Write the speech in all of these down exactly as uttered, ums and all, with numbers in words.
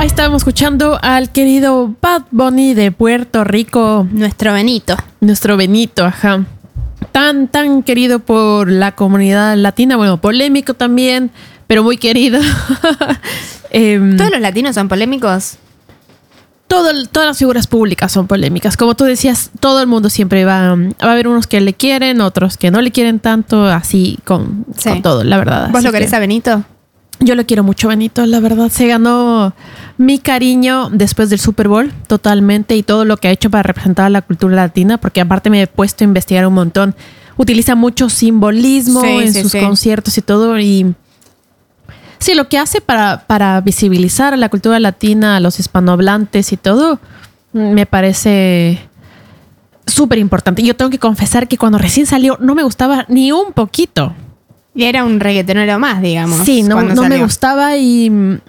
Ahí estábamos escuchando al querido Bad Bunny de Puerto Rico. Nuestro Benito. Nuestro Benito, ajá. Tan, tan querido por la comunidad latina. Bueno, polémico también, pero muy querido. eh, ¿Todos los latinos son polémicos? Todo, todas las figuras públicas son polémicas. Como tú decías, todo el mundo siempre va... Va a haber unos que le quieren, otros que no le quieren tanto. Así con, sí. con todo, la verdad. ¿Vos así lo querés que, a Benito? Yo lo quiero mucho, Benito. La verdad, se ganó mi cariño después del Super Bowl totalmente y todo lo que ha hecho para representar a la cultura latina, porque aparte me he puesto a investigar un montón. Utiliza mucho simbolismo sí, en sí, sus sí. conciertos y todo. Y sí, lo que hace para, para visibilizar a la cultura latina, a los hispanohablantes y todo, me parece súper importante. Yo tengo que confesar que cuando recién salió no me gustaba ni un poquito. Y era un reggaetonero más, digamos. Sí, no, no me gustaba y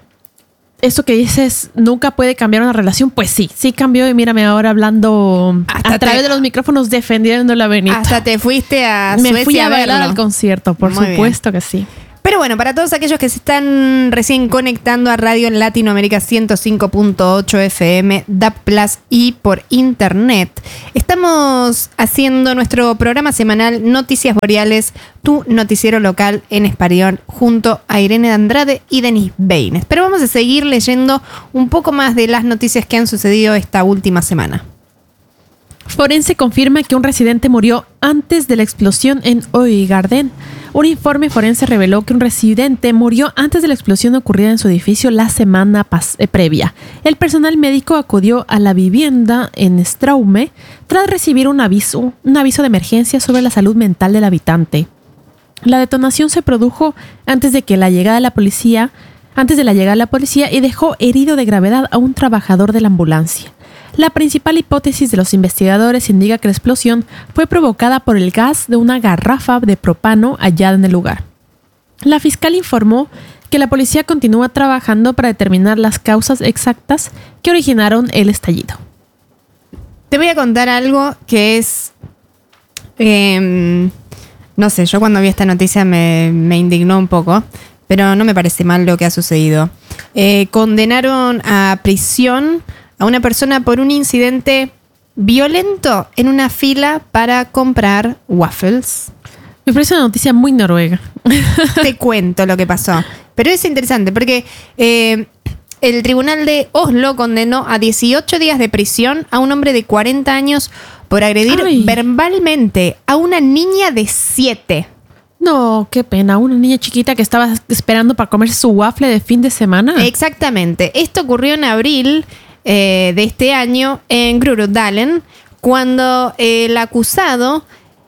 eso que dices, nunca puede cambiar una relación, pues sí, sí cambió y mírame ahora hablando hasta a través te, de los micrófonos defendiéndole a Benito. Hasta te fuiste a Me Suecia fui a, a bailar verlo. al concierto, por Muy supuesto bien. que sí. Pero bueno, para todos aquellos que se están recién conectando a Radio en Latinoamérica ciento cinco punto ocho F M, D A B Plus y por internet, estamos haciendo nuestro programa semanal Noticias Boreales, tu noticiero local en español, junto a Irene de Andrade y Denis Beines. Pero vamos a seguir leyendo un poco más de las noticias que han sucedido esta última semana. Forense confirma que un residente murió antes de la explosión en Oigarden. Un informe forense reveló que un residente murió antes de la explosión ocurrida en su edificio la semana pas- eh, previa. El personal médico acudió a la vivienda en Straume tras recibir un aviso, un aviso de emergencia sobre la salud mental del habitante. La detonación se produjo antes de que la llegada de la policía, antes de la llegada de la policía y dejó herido de gravedad a un trabajador de la ambulancia. La principal hipótesis de los investigadores indica que la explosión fue provocada por el gas de una garrafa de propano hallada en el lugar. La fiscal informó que la policía continúa trabajando para determinar las causas exactas que originaron el estallido. Te voy a contar algo que es... Eh, no sé, yo cuando vi esta noticia me, me indignó un poco, pero no me parece mal lo que ha sucedido. Eh, condenaron a prisión a una persona por un incidente violento en una fila para comprar waffles. Me parece una noticia muy noruega. Te cuento lo que pasó. Pero es interesante porque eh, el tribunal de Oslo condenó a dieciocho días de prisión a un hombre de cuarenta años por agredir Ay. verbalmente a una niña de siete. No, qué pena. Una niña chiquita que estaba esperando para comer su waffle de fin de semana. Exactamente. Esto ocurrió en abril Eh, de este año en Groruddalen, cuando eh, el acusado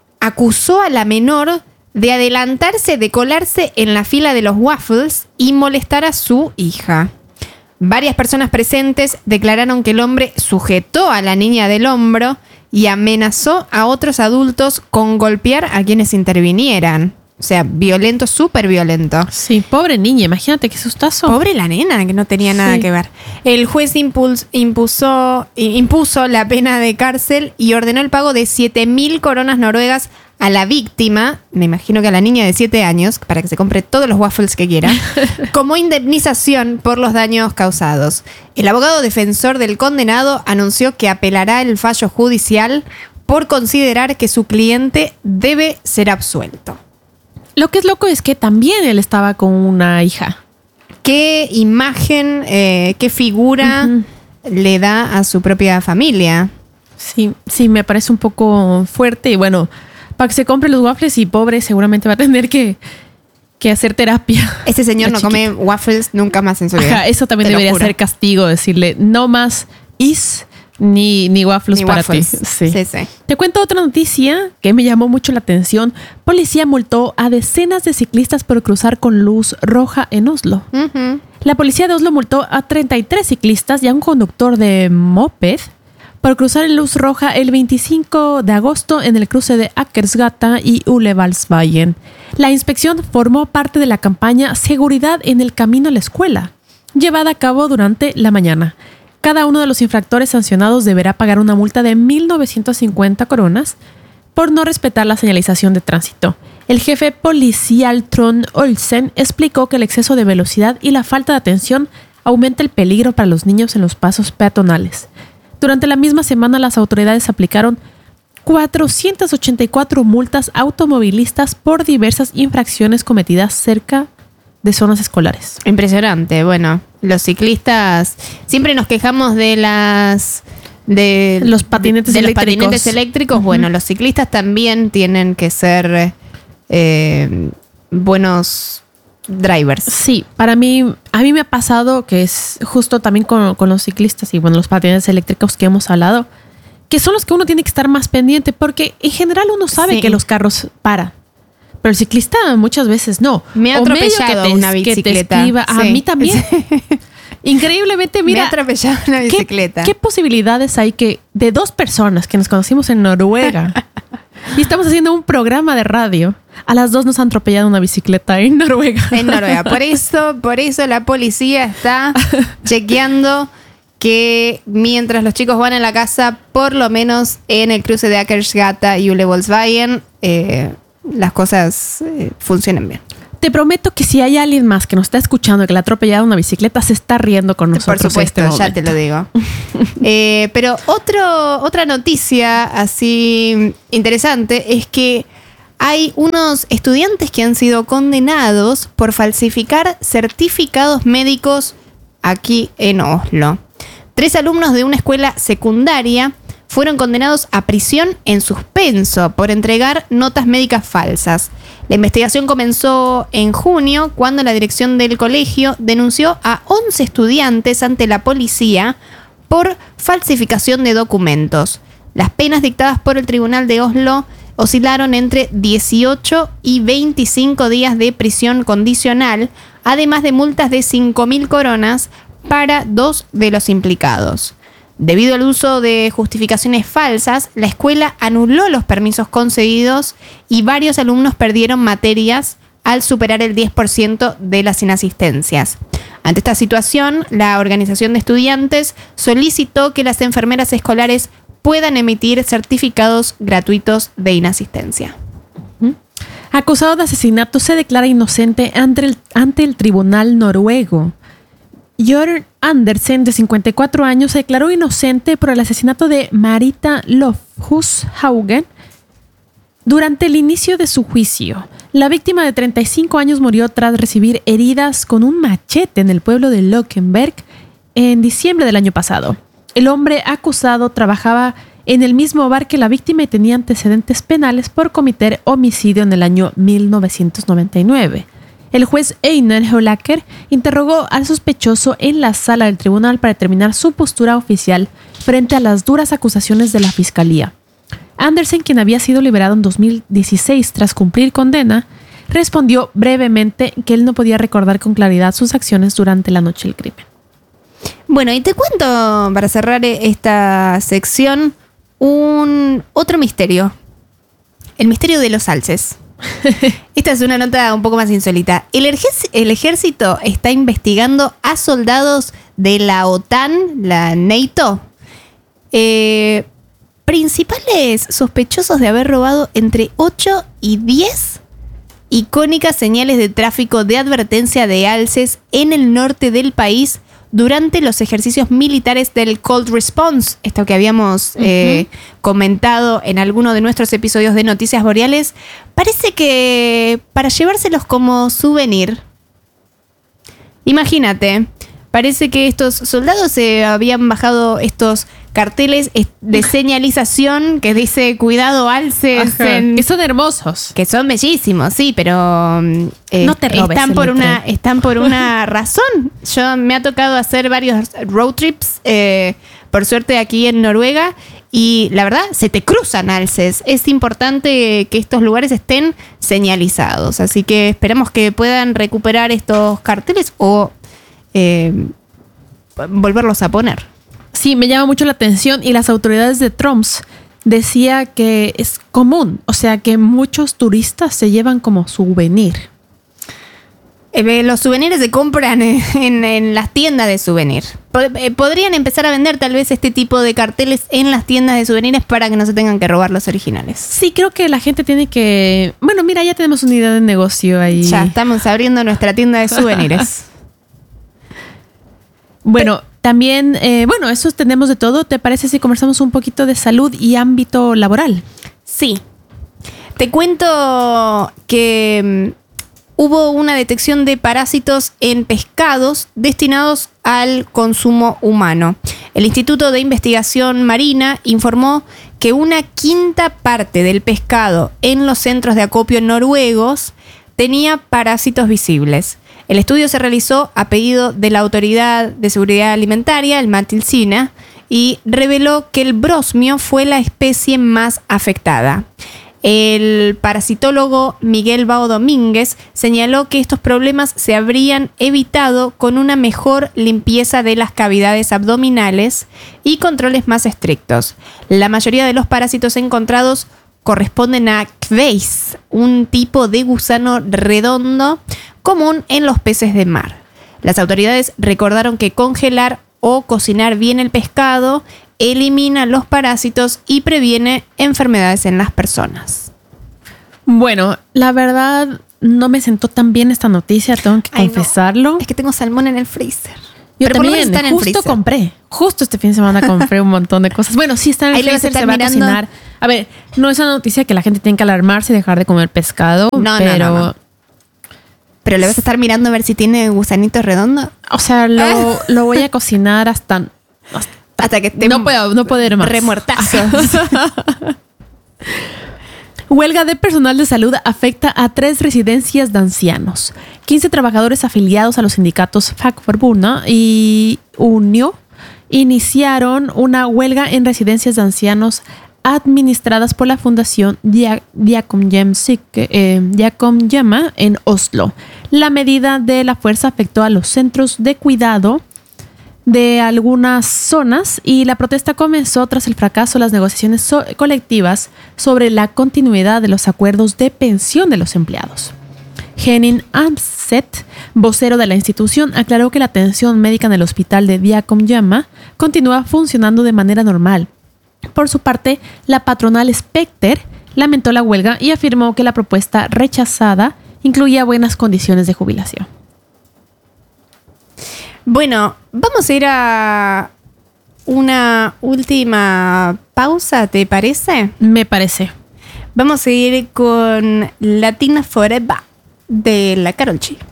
acusó a la menor de adelantarse, de colarse en la fila de los waffles y molestar a su hija. Varias personas presentes declararon que el hombre sujetó a la niña del hombro y amenazó a otros adultos con golpear a quienes intervinieran. O sea, violento, súper violento. Sí, pobre niña, imagínate qué sustazo. Pobre la nena, que no tenía nada sí. que ver. El juez impuls, impulsó, impuso la pena de cárcel y ordenó el pago de siete mil coronas noruegas a la víctima, me imagino que a la niña de siete años, para que se compre todos los waffles que quiera, como indemnización por los daños causados. El abogado defensor del condenado anunció que apelará el fallo judicial por considerar que su cliente debe ser absuelto. Lo que es loco es que también él estaba con una hija. ¿Qué imagen, eh, qué figura uh-huh. le da a su propia familia? Sí, sí, me parece un poco fuerte. Y bueno, para que se compre los waffles y pobre seguramente va a tener que, que hacer terapia. Ese señor no come waffles nunca más en su vida. Ajá, eso también Te debería ser castigo, decirle no más is... Ni, ni waffles ni para waffles. ti. Sí. Sí, sí. Te cuento otra noticia que me llamó mucho la atención. Policía multó a decenas de ciclistas por cruzar con luz roja en Oslo. Uh-huh. La policía de Oslo multó a treinta y tres ciclistas y a un conductor de moped por cruzar en luz roja el veinticinco de agosto en el cruce de Akersgata y Ulevalsveien. La inspección formó parte de la campaña Seguridad en el Camino a la Escuela, llevada a cabo durante la mañana. Cada uno de los infractores sancionados deberá pagar una multa de mil novecientas cincuenta coronas por no respetar la señalización de tránsito. El jefe policial Trond Olsen explicó que el exceso de velocidad y la falta de atención aumenta el peligro para los niños en los pasos peatonales. Durante la misma semana, las autoridades aplicaron cuatrocientas ochenta y cuatro multas automovilistas por diversas infracciones cometidas cerca de zonas escolares. Impresionante. Bueno, los ciclistas siempre nos quejamos de las de los patinetes de, de eléctricos. Los patinetes eléctricos. Uh-huh. Bueno, los ciclistas también tienen que ser eh, buenos drivers. Sí, para mí, a mí me ha pasado que es justo también con, con los ciclistas y bueno, los patinetes eléctricos que hemos hablado, que son los que uno tiene que estar más pendiente porque en general uno sabe sí. que los carros paran. Pero el ciclista muchas veces no. Me ha atropellado te, una bicicleta. Sí. A mí también. Sí. Increíblemente, mira. Me ha atropellado una bicicleta. ¿qué, ¿Qué posibilidades hay que de dos personas que nos conocimos en Noruega y estamos haciendo un programa de radio? A las dos nos han atropellado una bicicleta en Noruega. En Noruega. Por eso, por eso la policía está chequeando que mientras los chicos van a la casa, por lo menos en el cruce de Akersgata y Ulevolsveien, eh, las cosas eh, funcionen bien. Te prometo que si hay alguien más que nos está escuchando que le ha atropellado una bicicleta, se está riendo con nosotros. Por supuesto, este ya te lo digo. eh, pero otro, otra noticia así interesante es que hay unos estudiantes que han sido condenados por falsificar certificados médicos aquí en Oslo. Tres alumnos de una escuela secundaria fueron condenados a prisión en suspenso por entregar notas médicas falsas. La investigación comenzó en junio cuando la dirección del colegio denunció a once estudiantes ante la policía por falsificación de documentos. Las penas dictadas por el Tribunal de Oslo oscilaron entre dieciocho y veinticinco días de prisión condicional, además de multas de cinco mil coronas para dos de los implicados. Debido al uso de justificaciones falsas, la escuela anuló los permisos concedidos y varios alumnos perdieron materias al superar el diez por ciento de las inasistencias. Ante esta situación, la organización de estudiantes solicitó que las enfermeras escolares puedan emitir certificados gratuitos de inasistencia. Acusado de asesinato, se declara inocente ante el, ante el tribunal noruego. Jørn Andersen, de cincuenta y cuatro años, se declaró inocente por el asesinato de Marita Lofhushaugen durante el inicio de su juicio. La víctima de treinta y cinco años murió tras recibir heridas con un machete en el pueblo de Lokenberg en diciembre del año pasado. El hombre acusado trabajaba en el mismo bar que la víctima y tenía antecedentes penales por cometer homicidio en el año mil novecientos noventa y nueve. El juez Einar Holaker interrogó al sospechoso en la sala del tribunal para determinar su postura oficial frente a las duras acusaciones de la fiscalía. Andersen, quien había sido liberado en dos mil dieciséis tras cumplir condena, respondió brevemente que él no podía recordar con claridad sus acciones durante la noche del crimen. Bueno, y te cuento, para cerrar esta sección, un otro misterio. El misterio de los alces. Esta es una nota un poco más insólita. El, ejerc- el ejército está investigando a soldados de la OTAN, la NATO, eh, principales sospechosos de haber robado entre ocho y diez icónicas señales de tráfico de advertencia de alces en el norte del país durante los ejercicios militares del Cold Response, esto que habíamos uh-huh. eh, comentado en alguno de nuestros episodios de Noticias Boreales. Parece que para llevárselos como souvenir. Imagínate, parece que estos soldados se eh, habían bajado estos carteles de señalización que dice cuidado alces, en, que son hermosos, que son bellísimos, sí, pero eh, no te robes están por una están por una razón. Yo me ha tocado hacer varios road trips, eh, por suerte aquí en Noruega, y la verdad se te cruzan alces. Es importante que estos lugares estén señalizados, así que esperamos que puedan recuperar estos carteles o eh, volverlos a poner. Sí, me llama mucho la atención, y las autoridades de Troms decía que es común, o sea que muchos turistas se llevan como souvenir. Eh, los souvenirs se compran en, en, en las tiendas de souvenir. Pod- eh, podrían empezar a vender tal vez este tipo de carteles en las tiendas de souvenirs para que no se tengan que robar los originales. Sí, creo que la gente tiene que... Bueno, mira, ya tenemos una idea de negocio ahí. Ya estamos abriendo nuestra tienda de souvenirs. Bueno, también, eh, bueno, eso tenemos de todo. ¿Te parece si conversamos un poquito de salud y ámbito laboral? Sí. Te cuento que um, hubo una detección de parásitos en pescados destinados al consumo humano. El Instituto de Investigación Marina informó que una quinta parte del pescado en los centros de acopio noruegos tenía parásitos visibles. El estudio se realizó a pedido de la Autoridad de Seguridad Alimentaria, el Mattilsina, y reveló que el brosmio fue la especie más afectada. El parasitólogo Miguel Bao Domínguez señaló que estos problemas se habrían evitado con una mejor limpieza de las cavidades abdominales y controles más estrictos. La mayoría de los parásitos encontrados corresponden a Kveis, un tipo de gusano redondo común en los peces de mar. Las autoridades recordaron que congelar o cocinar bien el pescado elimina los parásitos y previene enfermedades en las personas. Bueno, la verdad no me sentó tan bien esta noticia, tengo que Ay, confesarlo. no. Es que tengo salmón en el freezer. Yo Pero por lo menos también, está en el justo freezer. compré. Justo este fin de semana compré un montón de cosas. Bueno, sí está en el Ahí le vas a freezer, se estar va a mirando. cocinar. A ver, no es una noticia que la gente tiene que alarmarse y dejar de comer pescado, No, no, pero... no, no. Pero le vas a estar mirando a ver si tiene gusanitos redondos. O sea, lo, lo voy a cocinar hasta... hasta Hasta que te no puedo, no puedo ir más. remuertazos. Huelga de personal de salud afecta a tres residencias de ancianos. quince trabajadores afiliados a los sindicatos Fackförbundet y Unio iniciaron una huelga en residencias de ancianos administradas por la Fundación Dia- Diakonhjem Syke- eh, Diakonhjemmet en Oslo. La medida de la fuerza afectó a los centros de cuidado de algunas zonas y la protesta comenzó tras el fracaso de las negociaciones so- colectivas sobre la continuidad de los acuerdos de pensión de los empleados. Henning Amset, vocero de la institución, aclaró que la atención médica en el hospital de Diakonhjemmet continúa funcionando de manera normal. Por su parte, la patronal Specter lamentó la huelga y afirmó que la propuesta rechazada incluía buenas condiciones de jubilación. Bueno, vamos a ir a una última pausa, ¿te parece? Me parece. Vamos a ir con Latina Forever de la Karol G.